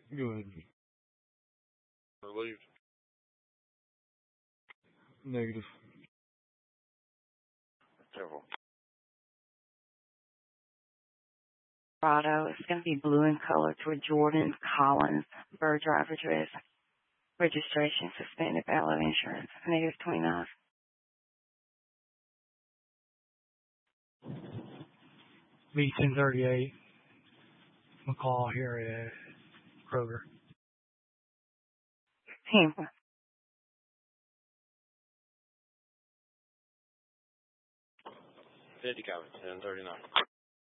Go ahead. Relieved. Negative. Careful. Colorado. It's going to be blue in color toward Jordan Collins, Bird Drive address. Registration suspended, valid insurance. Negative 29. B1038, McCall here at Kroger. Tampa. 50 copy, 1039.